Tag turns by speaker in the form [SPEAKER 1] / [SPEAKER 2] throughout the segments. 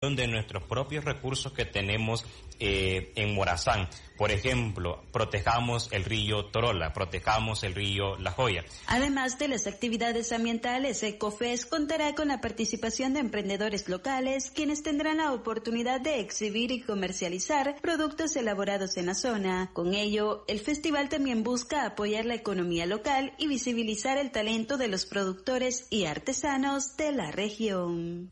[SPEAKER 1] de nuestros propios recursos que tenemos en Morazán. Por ejemplo, protejamos el río Torola, protejamos el río La Joya.
[SPEAKER 2] Además de las actividades ambientales, Ecofest contará con la participación de emprendedores locales, quienes tendrán la oportunidad de exhibir y comercializar productos elaborados en la zona. Con ello, el festival también busca apoyar la economía local y visibilizar el talento de los productores y artesanos de la región.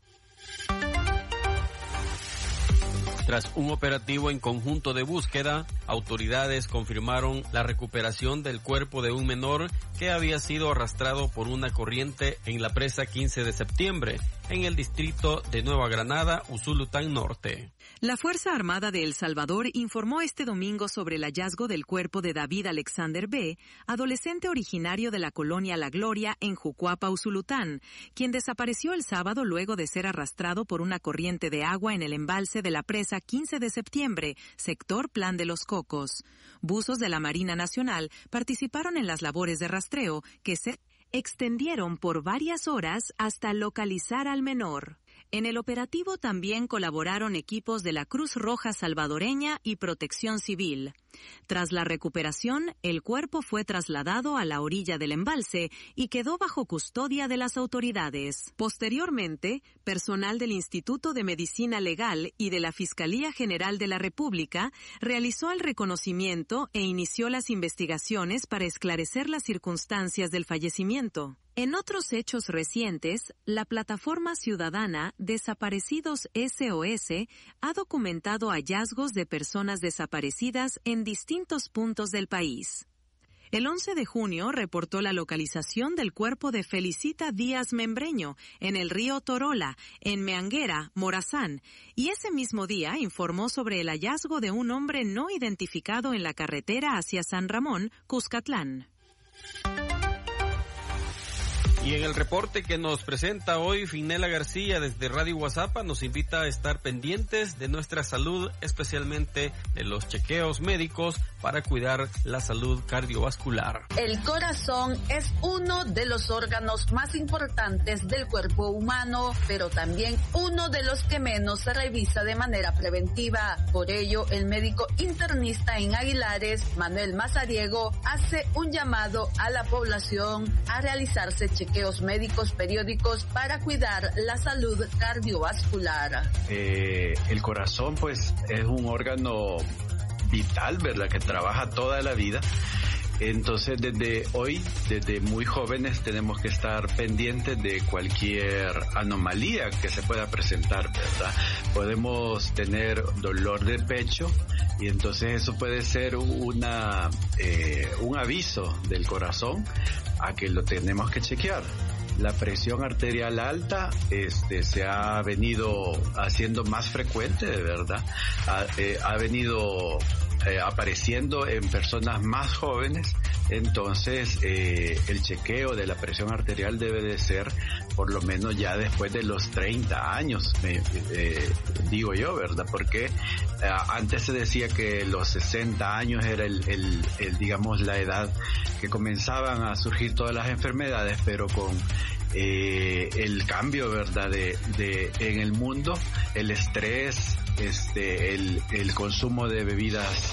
[SPEAKER 3] Tras un operativo en conjunto de búsqueda, autoridades confirmaron la recuperación del cuerpo de un menor que había sido arrastrado por una corriente en la presa 15 de septiembre, en el distrito de Nueva Granada, Usulután Norte.
[SPEAKER 4] La Fuerza Armada de El Salvador informó este domingo sobre el hallazgo del cuerpo de David Alexander B., adolescente originario de la colonia La Gloria en Jucuapa, Usulután, quien desapareció el sábado luego de ser arrastrado por una corriente de agua en el embalse de la presa 15 de septiembre, sector Plan de los Cocos. Buzos de la Marina Nacional participaron en las labores de rastreo que se extendieron por varias horas hasta localizar al menor. En el operativo también colaboraron equipos de la Cruz Roja Salvadoreña y Protección Civil. Tras la recuperación, el cuerpo fue trasladado a la orilla del embalse y quedó bajo custodia de las autoridades. Posteriormente, personal del Instituto de Medicina Legal y de la Fiscalía General de la República realizó el reconocimiento e inició las investigaciones para esclarecer las circunstancias del fallecimiento. En otros hechos recientes, la plataforma ciudadana Desaparecidos SOS ha documentado hallazgos de personas desaparecidas en distintos puntos del país. El 11 de junio reportó la localización del cuerpo de Felicita Díaz Membreño en el río Torola, en Meanguera, Morazán, y ese mismo día informó sobre el hallazgo de un hombre no identificado en la carretera hacia San Ramón, Cuscatlán.
[SPEAKER 3] Y en el reporte que nos presenta hoy Finela García desde Radio Guasapa, nos invita a estar pendientes de nuestra salud, especialmente de los chequeos médicos para cuidar la salud cardiovascular.
[SPEAKER 5] El corazón es uno de los órganos más importantes del cuerpo humano, pero también uno de los que menos se revisa de manera preventiva. Por ello, el médico internista en Aguilares, Manuel Mazariego, hace un llamado a la población a realizarse chequeos médicos periódicos para cuidar la salud cardiovascular.
[SPEAKER 6] El corazón pues es un órgano vital, ¿verdad?, que trabaja toda la vida. Entonces desde muy jóvenes tenemos que estar pendientes de cualquier anomalía que se pueda presentar, ¿verdad? Podemos tener dolor de pecho y entonces eso puede ser un aviso del corazón a que lo tenemos que chequear. La presión arterial alta se ha venido haciendo más frecuente, de verdad. Ha venido apareciendo en personas más jóvenes. Entonces el chequeo de la presión arterial debe de ser por lo menos ya después de los 30 años, digo yo, ¿verdad? Porque antes se decía que los 60 años era digamos la edad que comenzaban a surgir todas las enfermedades, pero con el cambio, ¿verdad?, en el mundo, el estrés, el consumo de bebidas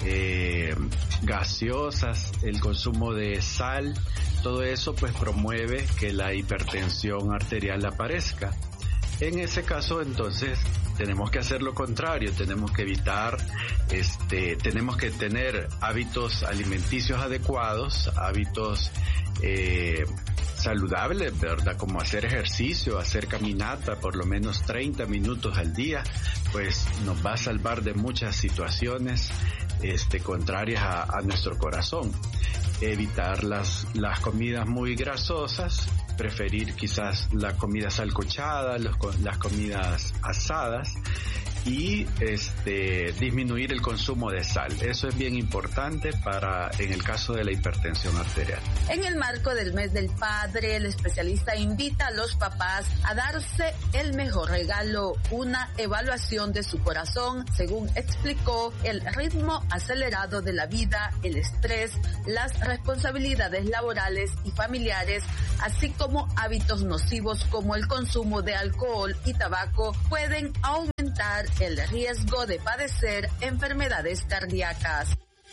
[SPEAKER 6] gaseosas, el consumo de sal, todo eso pues promueve que la hipertensión arterial aparezca. En ese caso, entonces, tenemos que hacer lo contrario, tenemos que evitar, tenemos que tener hábitos alimenticios adecuados, hábitos saludables, ¿verdad?, como hacer ejercicio, hacer caminata por lo menos 30 minutos al día, pues nos va a salvar de muchas situaciones contrarias a nuestro corazón. Evitar las comidas muy grasosas, preferir quizás la comida salcochada, las comidas asadas, y disminuir el consumo de sal. Eso es bien importante en el caso de la hipertensión arterial.
[SPEAKER 5] En el marco del mes del padre, el especialista invita a los papás a darse el mejor regalo, una evaluación de su corazón. Según explicó, el ritmo acelerado de la vida, el estrés, las responsabilidades laborales y familiares así como hábitos nocivos como el consumo de alcohol y tabaco, pueden aumentar el riesgo de padecer enfermedades cardíacas.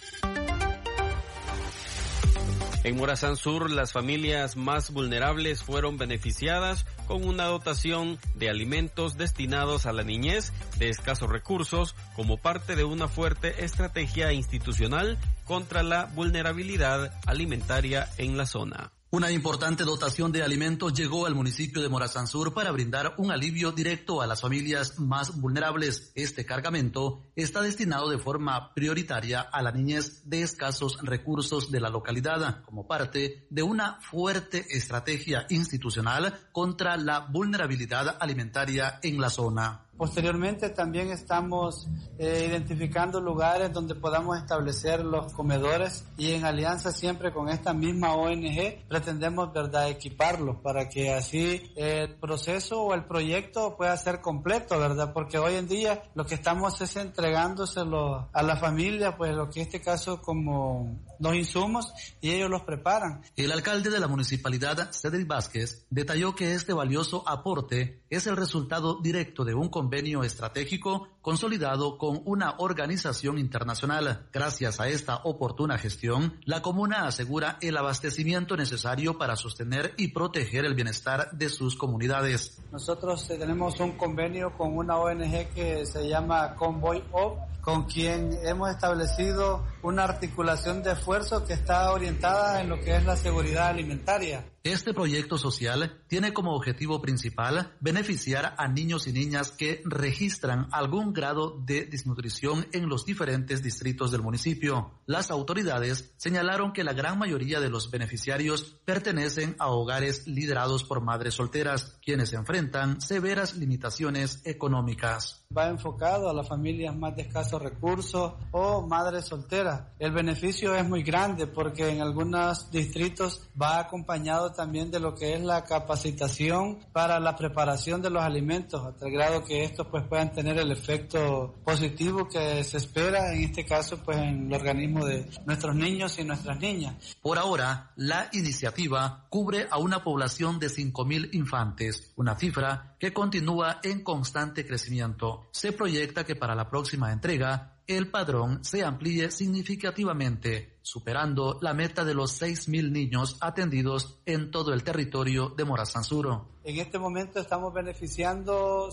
[SPEAKER 3] En Morazán Sur, las familias más vulnerables fueron beneficiadas con una dotación de alimentos destinados a la niñez de escasos recursos como parte de una fuerte estrategia institucional contra la vulnerabilidad alimentaria en la zona.
[SPEAKER 7] Una importante dotación de alimentos llegó al municipio de Morazán Sur para brindar un alivio directo a las familias más vulnerables. Este cargamento está destinado de forma prioritaria a la niñez de escasos recursos de la localidad, como parte de una fuerte estrategia institucional contra la vulnerabilidad alimentaria en la zona.
[SPEAKER 8] Posteriormente también estamos identificando lugares donde podamos establecer los comedores y en alianza siempre con esta misma ONG pretendemos, ¿verdad?, equiparlos para que así el proceso o el proyecto pueda ser completo, ¿verdad? Porque hoy en día lo que estamos es entregándoselo a la familia, pues lo que en este caso como los insumos y ellos los preparan.
[SPEAKER 7] El alcalde de la municipalidad, Cedric Vázquez, detalló que este valioso aporte es el resultado directo de un convenio estratégico consolidado con una organización internacional. Gracias a esta oportuna gestión, la comuna asegura el abastecimiento necesario para sostener y proteger el bienestar de sus comunidades.
[SPEAKER 8] Nosotros tenemos un convenio con una ONG que se llama Convoy Up, con quien hemos establecido una articulación de esfuerzo que está orientada en lo que es la seguridad alimentaria.
[SPEAKER 7] Este proyecto social tiene como objetivo principal beneficiar a niños y niñas que registran algún grado de desnutrición en los diferentes distritos del municipio. Las autoridades señalaron que la gran mayoría de los beneficiarios pertenecen a hogares liderados por madres solteras, quienes enfrentan severas limitaciones económicas.
[SPEAKER 8] Va enfocado a las familias más de escasos recursos o madres solteras. El beneficio es muy grande porque en algunos distritos va acompañado también de lo que es la capacitación para la preparación de los alimentos, a tal grado que estos pues puedan tener el efecto positivo que se espera, en este caso pues en el organismo de nuestros niños y nuestras niñas.
[SPEAKER 7] Por ahora, la iniciativa cubre a una población de 5,000 infantes, una cifra que continúa en constante crecimiento. Se proyecta que para la próxima entrega el padrón se amplíe significativamente, superando la meta de los 6,000 niños atendidos en todo el territorio de Morazán Sur.
[SPEAKER 8] En este momento estamos beneficiando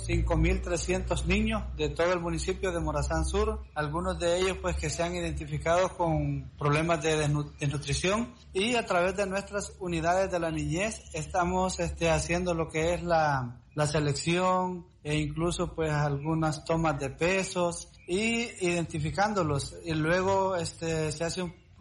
[SPEAKER 8] 5,300 niños de todo el municipio de Morazán Sur, algunos de ellos pues que se han identificado con problemas de desnutrición, y a través de nuestras unidades de la niñez estamos haciendo lo que es la selección e incluso pues algunas tomas de pesos y identificándolos, y luego se hace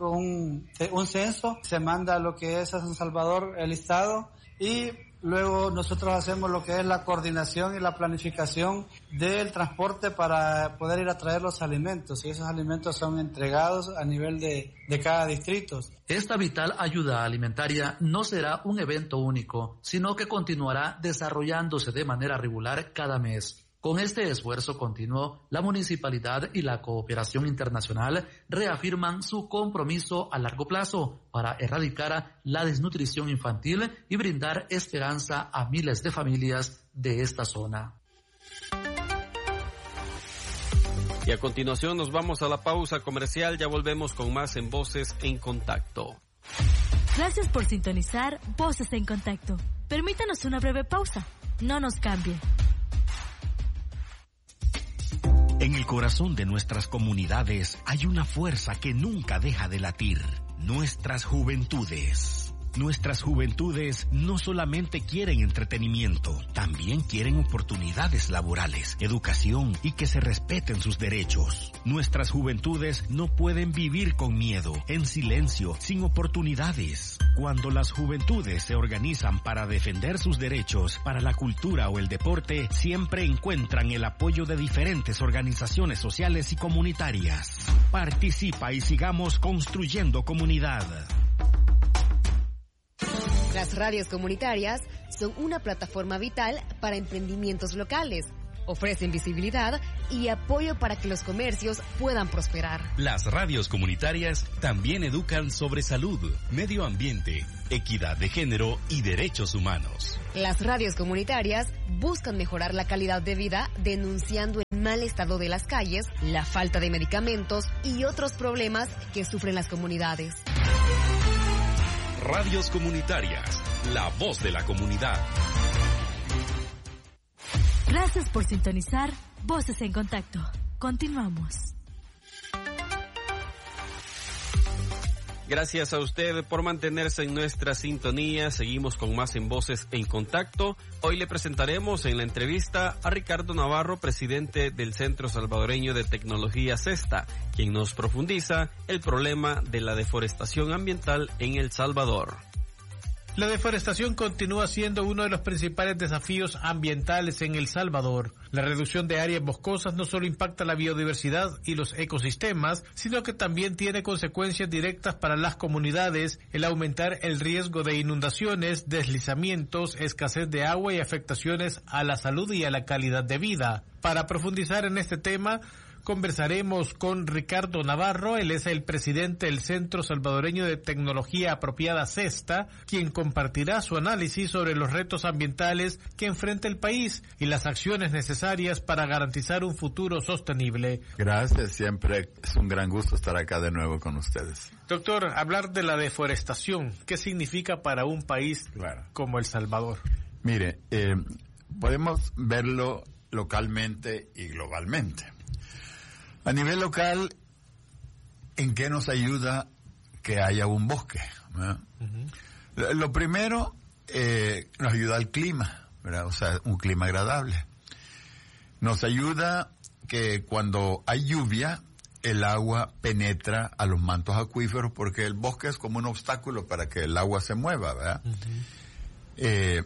[SPEAKER 8] un censo, se manda lo que es a San Salvador el listado, y luego nosotros hacemos lo que es la coordinación y la planificación del transporte para poder ir a traer los alimentos, y esos alimentos son entregados a nivel de cada distrito.
[SPEAKER 7] Esta vital ayuda alimentaria no será un evento único, sino que continuará desarrollándose de manera regular cada mes. Con este esfuerzo continuo, la municipalidad y la cooperación internacional reafirman su compromiso a largo plazo para erradicar la desnutrición infantil y brindar esperanza a miles de familias de esta zona.
[SPEAKER 3] Y a continuación nos vamos a la pausa comercial, ya volvemos con más en Voces en Contacto.
[SPEAKER 9] Gracias por sintonizar Voces en Contacto. Permítanos una breve pausa. No nos cambie.
[SPEAKER 10] En el corazón de nuestras comunidades hay una fuerza que nunca deja de latir: nuestras juventudes. Nuestras juventudes no solamente quieren entretenimiento, también quieren oportunidades laborales, educación y que se respeten sus derechos. Nuestras juventudes no pueden vivir con miedo, en silencio, sin oportunidades. Cuando las juventudes se organizan para defender sus derechos, para la cultura o el deporte, siempre encuentran el apoyo de diferentes organizaciones sociales y comunitarias. Participa y sigamos construyendo comunidad.
[SPEAKER 11] Las radios comunitarias son una plataforma vital para emprendimientos locales. ofrecen visibilidad y apoyo para que los comercios puedan prosperar.
[SPEAKER 10] Las radios comunitarias también educan sobre salud, medio ambiente, equidad de género y derechos humanos.
[SPEAKER 11] Las radios comunitarias buscan mejorar la calidad de vida denunciando el mal estado de las calles, la falta de medicamentos y otros problemas que sufren las comunidades.
[SPEAKER 10] Radios comunitarias, la voz de la comunidad.
[SPEAKER 9] Gracias por sintonizar Voces en Contacto. Continuamos.
[SPEAKER 3] Gracias a usted por mantenerse en nuestra sintonía. Seguimos con más en Voces en Contacto. Hoy le presentaremos en la entrevista a Ricardo Navarro, presidente del Centro Salvadoreño de Tecnología CESTA, quien nos profundiza el problema de la deforestación ambiental en El Salvador.
[SPEAKER 12] La deforestación continúa siendo uno de los principales desafíos ambientales en El Salvador. La reducción de áreas boscosas no solo impacta la biodiversidad y los ecosistemas, sino que también tiene consecuencias directas para las comunidades, el aumentar el riesgo de inundaciones, deslizamientos, escasez de agua y afectaciones a la salud y a la calidad de vida. Para profundizar en este tema, conversaremos con Ricardo Navarro. Él es el presidente del Centro Salvadoreño de Tecnología Apropiada CESTA, quien compartirá su análisis sobre los retos ambientales que enfrenta el país y las acciones necesarias para garantizar un futuro sostenible.
[SPEAKER 13] Gracias, siempre es un gran gusto estar acá de nuevo con ustedes.
[SPEAKER 12] Doctor, hablar de la deforestación, ¿qué significa para un país como El Salvador?
[SPEAKER 13] Mire, podemos verlo localmente y globalmente. A nivel local, ¿en qué nos ayuda que haya un bosque? Uh-huh. Lo primero, nos ayuda al clima, ¿verdad? O sea, un clima agradable. Nos ayuda que cuando hay lluvia, el agua penetra a los mantos acuíferos, porque el bosque es como un obstáculo para que el agua se mueva, ¿verdad? Uh-huh.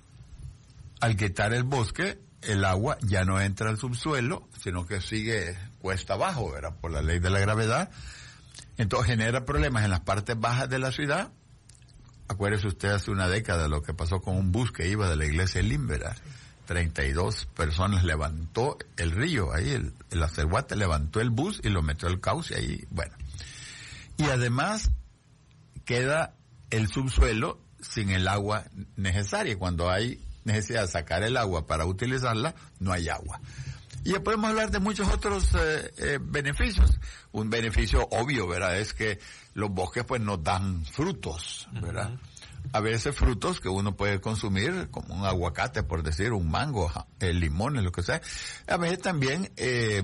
[SPEAKER 13] Al quitar el bosque, el agua ya no entra al subsuelo, sino que sigue cuesta abajo, ¿verdad? Por la ley de la gravedad. Entonces genera problemas en las partes bajas de la ciudad. Acuérdese usted hace una década lo que pasó con un bus que iba de la iglesia de Limbera. 32 personas levantó el río, ahí el acerguate levantó el bus y lo metió al cauce ahí, bueno. Y además queda el subsuelo sin el agua necesaria. Cuando hay necesidad de sacar el agua para utilizarla, no hay agua. Y ya podemos hablar de muchos otros beneficios. Un beneficio obvio, ¿verdad?, es que los bosques pues nos dan frutos, ¿verdad? Uh-huh. A veces frutos que uno puede consumir, como un aguacate, por decir, un mango, limones, lo que sea. A veces también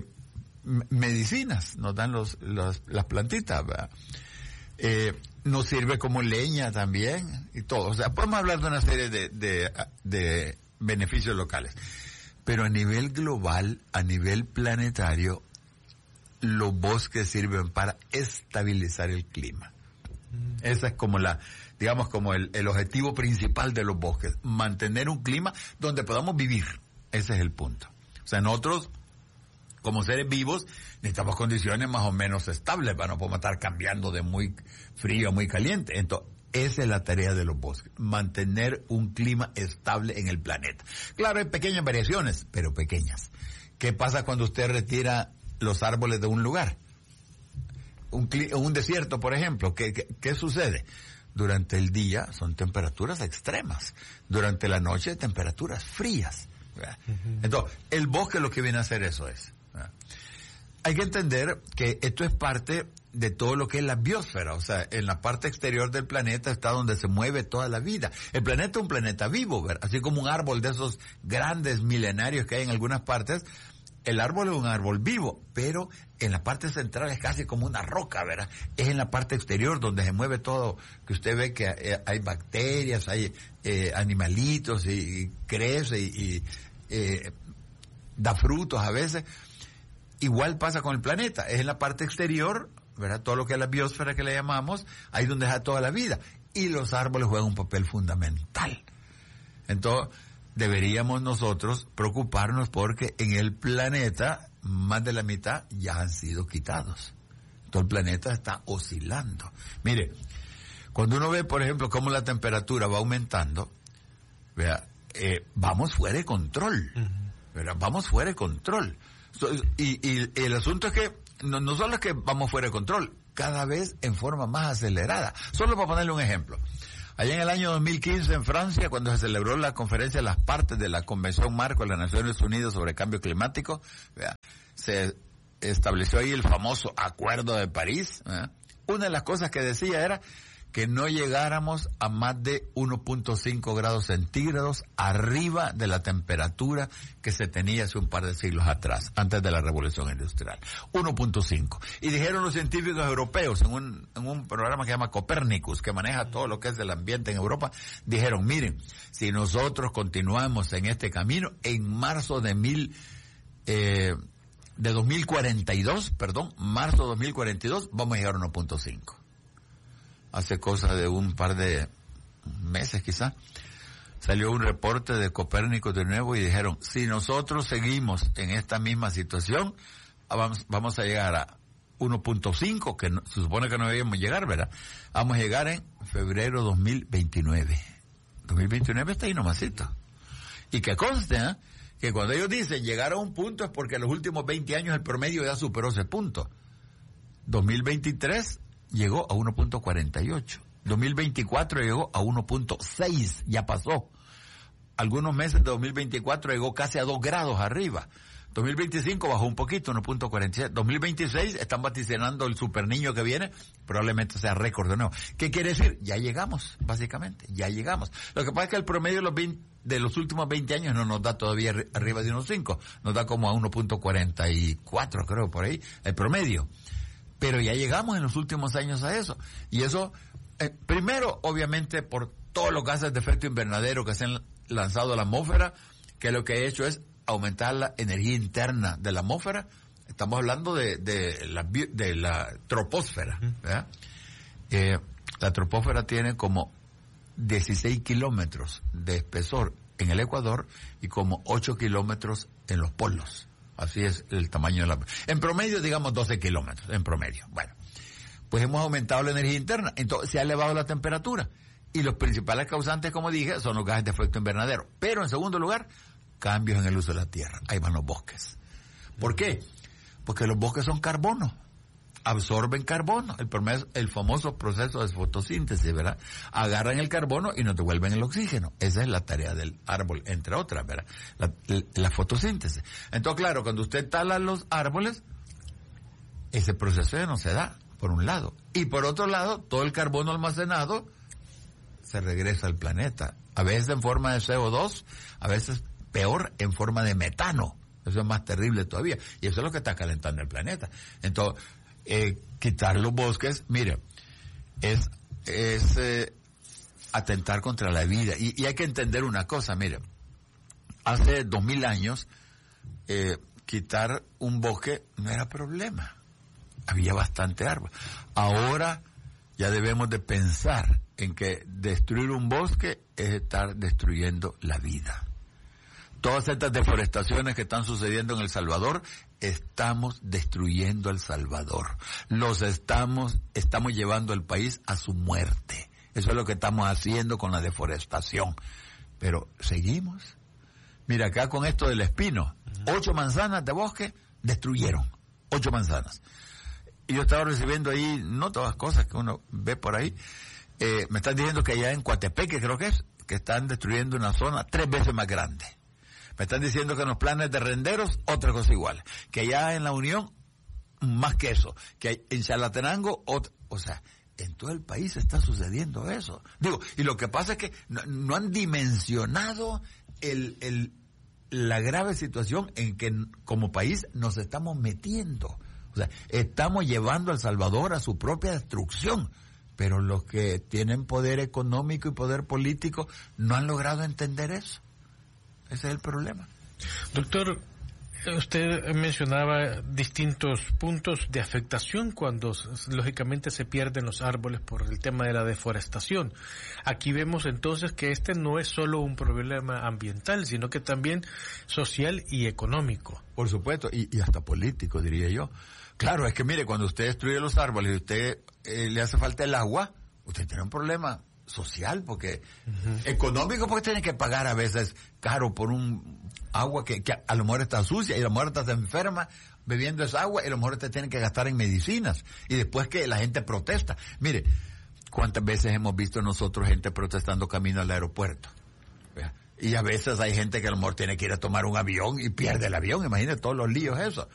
[SPEAKER 13] medicinas nos dan las plantitas, ¿verdad? Nos sirve como leña también y todo. O sea, podemos hablar de una serie de beneficios locales. Pero a nivel global, a nivel planetario, los bosques sirven para estabilizar el clima. Esa es como como el objetivo principal de los bosques, mantener un clima donde podamos vivir. Ese es el punto. O sea, nosotros, como seres vivos, necesitamos condiciones más o menos estables, para no podemos estar cambiando de muy frío a muy caliente. Entonces, esa es la tarea de los bosques, mantener un clima estable en el planeta. Claro, hay pequeñas variaciones, pero pequeñas. ¿Qué pasa cuando usted retira los árboles de un lugar? Un desierto, por ejemplo, ¿qué sucede? Durante el día son temperaturas extremas, durante la noche temperaturas frías. Uh-huh. Entonces, el bosque lo que viene a hacer eso es. Hay que entender que esto es parte de todo lo que es la biosfera, o sea, en la parte exterior del planeta está donde se mueve toda la vida. El planeta es un planeta vivo, ¿verdad? Así como un árbol de esos grandes milenarios que hay en algunas partes, el árbol es un árbol vivo, pero en la parte central es casi como una roca, ¿verdad? Es en la parte exterior donde se mueve todo, que usted ve que hay bacterias, hay animalitos y crece y da frutos a veces. Igual pasa con el planeta, es en la parte exterior, ¿verdad? Todo lo que es la biosfera que le llamamos, ahí donde está toda la vida. Y los árboles juegan un papel fundamental. Entonces, deberíamos nosotros preocuparnos porque en el planeta, más de la mitad ya han sido quitados. Todo el planeta está oscilando. Mire, cuando uno ve, por ejemplo, cómo la temperatura va aumentando, vea, vamos fuera de control. Uh-huh. Pero vamos fuera de control. Y el asunto es que no solo es que vamos fuera de control, cada vez en forma más acelerada. Solo para ponerle un ejemplo. Allá en el año 2015 en Francia, cuando se celebró la conferencia de las partes de la Convención Marco de las Naciones Unidas sobre Cambio Climático, se estableció ahí el famoso Acuerdo de París. Una de las cosas que decía era que no llegáramos a más de 1.5 grados centígrados arriba de la temperatura que se tenía hace un par de siglos atrás, antes de la Revolución Industrial. 1.5. Y dijeron los científicos europeos en un programa que se llama Copernicus, que maneja todo lo que es el ambiente en Europa, dijeron, miren, si nosotros continuamos en este camino, en marzo de 2042, marzo de 2042, vamos a llegar a 1.5. Hace cosa de un par de meses quizá, salió un reporte de Copérnico de nuevo y dijeron, si nosotros seguimos en esta misma situación, vamos a llegar a 1.5, que se supone que no debíamos llegar, ¿verdad? Vamos a llegar en febrero 2029. 2029 está ahí nomasito. Y que conste, que cuando ellos dicen llegar a un punto es porque en los últimos 20 años el promedio ya superó ese punto. 2023 llegó a 1.48. 2024 llegó a 1.6, ya pasó. Algunos meses de 2024 llegó casi a 2 grados arriba. 2025 bajó un poquito, 1.47. 2026 están vaticinando el super niño que viene, probablemente sea récord de nuevo. ¿Qué quiere decir? Ya llegamos, básicamente, ya llegamos. Lo que pasa es que el promedio de los últimos 20 años no nos da todavía arriba de 1.5, nos da como a 1.44, creo, por ahí, el promedio. Pero ya llegamos en los últimos años a eso. Y eso, primero, obviamente, por todos los gases de efecto invernadero que se han lanzado a la atmósfera, que lo que ha hecho es aumentar la energía interna de la atmósfera. Estamos hablando de la troposfera, ¿verdad? La troposfera tiene como 16 kilómetros de espesor en el Ecuador y como 8 kilómetros en los polos. Así es el tamaño de la... En promedio, digamos, 12 kilómetros, en promedio. Bueno, pues hemos aumentado la energía interna, entonces se ha elevado la temperatura. Y los principales causantes, como dije, son los gases de efecto invernadero. Pero, en segundo lugar, cambios en el uso de la tierra. Ahí van los bosques. ¿Por qué? Porque los bosques son carbono. Absorben carbono. El famoso proceso de fotosíntesis, ¿verdad? Agarran el carbono y nos devuelven el oxígeno. Esa es la tarea del árbol, entre otras, ¿verdad? La fotosíntesis. Entonces, claro, cuando usted tala los árboles, ese proceso ya no se da, por un lado. Y por otro lado, todo el carbono almacenado se regresa al planeta. A veces en forma de CO2, a veces peor en forma de metano. Eso es más terrible todavía. Y eso es lo que está calentando el planeta. Entonces, quitar los bosques, mire, es atentar contra la vida. Y hay que entender una cosa, mire, hace 2000 años, quitar un bosque no era problema. Había bastante árbol. Ahora ya debemos de pensar en que destruir un bosque es estar destruyendo la vida. Todas estas deforestaciones que están sucediendo en El Salvador, estamos destruyendo El Salvador. Estamos llevando al país a su muerte. Eso es lo que estamos haciendo con la deforestación. Pero seguimos. Mira, acá con esto del espino, 8 manzanas de bosque destruyeron. 8 manzanas. Y yo estaba recibiendo ahí, no todas las cosas que uno ve por ahí, me están diciendo que allá en Coatepeque, creo que están destruyendo una zona 3 veces más grande. Me están diciendo que en los planes de renderos, otra cosa igual. Que allá en La Unión, más que eso. Que en Chalatenango, o sea, en todo el país está sucediendo eso. Digo, y lo que pasa es que no han dimensionado la grave situación en que como país nos estamos metiendo. O sea, estamos llevando a El Salvador a su propia destrucción. Pero los que tienen poder económico y poder político no han logrado entender eso. Ese es el problema.
[SPEAKER 12] Doctor, usted mencionaba distintos puntos de afectación cuando lógicamente se pierden los árboles por el tema de la deforestación. Aquí vemos entonces que este no es solo un problema ambiental, sino que también social y económico.
[SPEAKER 13] Por supuesto, y hasta político, diría yo. Claro, es que mire, cuando usted destruye los árboles y usted le hace falta el agua, usted tiene un problema social, porque económico, porque tienen que pagar a veces caro por un agua que a lo mejor está sucia y a lo mejor estás enferma bebiendo esa agua y a lo mejor te tienen que gastar en medicinas y después que la gente protesta. Mire, ¿cuántas veces hemos visto nosotros gente protestando camino al aeropuerto? Y a veces hay gente que a lo mejor tiene que ir a tomar un avión y pierde el avión, imagínate todos los líos eso.